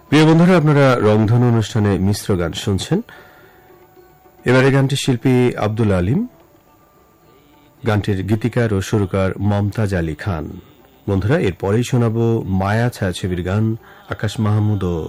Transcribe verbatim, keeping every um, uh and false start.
প্রিয় বন্ধুরা, আপনারা রংধনু অনুষ্ঠানে মিশ্র গান শুনছেন। এবারে গানটির শিল্পী আব্দুল আলিম, গানটির গীতিকার ও সুরকার মমতাজ আলী খান। বন্ধুরা, এরপরেই শোনাব মায়া ছায়াছবির গান আকাশ মাহমুদ ও